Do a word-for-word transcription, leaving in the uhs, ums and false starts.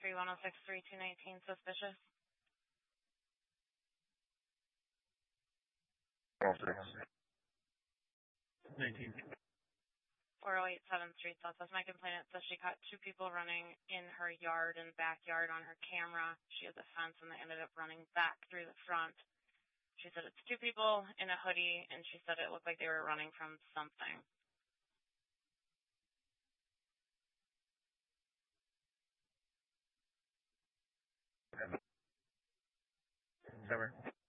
three one zero six three two nineteen suspicious. one oh six. nineteen. four oh eight seventh Street South. That's my complainant. Says she caught two people running in her yard and backyard on her camera. She has a fence and they ended up running back through the front. She said it's two people in a hoodie, and she said it looked like they were running from something. Never.